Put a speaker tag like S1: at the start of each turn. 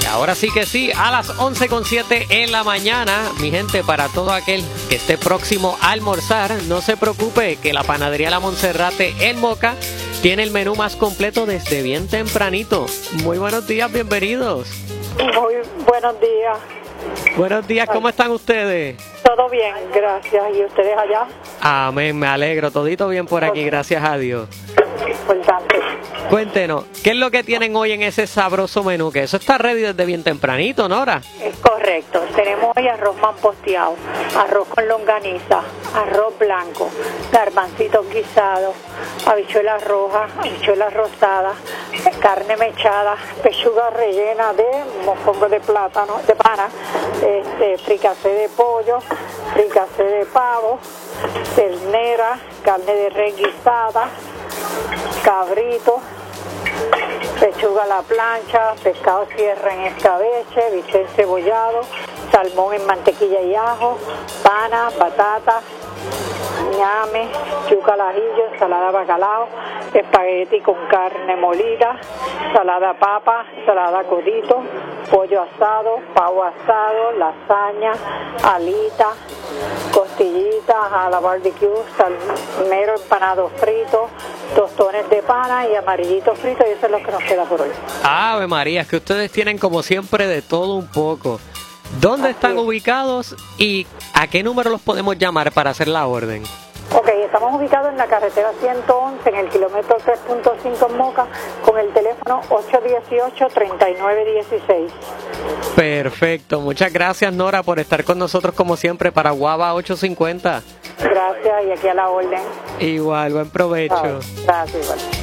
S1: Ahora sí que sí, a las 11:07 en la mañana, mi gente, para todo aquel que esté próximo a almorzar, no se preocupe que la panadería La Monserrate en Moca tiene el menú más completo desde bien tempranito. Muy buenos días, bienvenidos.
S2: Muy buenos días.
S1: Buenos días, ¿cómo están ustedes?
S2: Todo bien, gracias. ¿Y ustedes allá?
S1: Amén, me alegro, todito bien por aquí, gracias a Dios.
S2: Importante.
S1: Cuéntenos, ¿qué es lo que tienen hoy en ese sabroso menú? Que eso está ready desde bien tempranito, Nora.
S2: Es correcto. Tenemos hoy arroz manposteado, arroz con longaniza, arroz blanco, garbancitos guisados, habichuelas rojas, habichuelas rosadas, carne mechada, pechuga rellena de mofongo de plátano, de pana, fricasé de pollo, fricasé de pavo, ternera, carne de res guisada, cabrito, pechuga a la plancha, pescado sierra en escabeche, bistec cebollado, salmón en mantequilla y ajo, pana, batata, ñame, yuca al ajillo, ensalada bacalao, espagueti con carne molida, salada papa, salada codito, pollo asado, pavo asado, lasaña, alita, costillitas a la barbecue, salmero empanado frito, tostones de pana y amarillito frito, y eso es lo que nos queda por hoy.
S1: Ave María, es que ustedes tienen como siempre de todo un poco. ¿Dónde están ubicados y a qué número los podemos llamar para hacer la orden?
S2: Ok, estamos ubicados en la carretera 111, en el kilómetro 3.5 en Moca, con el teléfono 818-3916.
S1: Perfecto, muchas gracias Nora por estar con nosotros como siempre para Guava 850.
S2: Gracias, y aquí a la orden.
S1: Igual, buen provecho.
S2: Gracias, igual.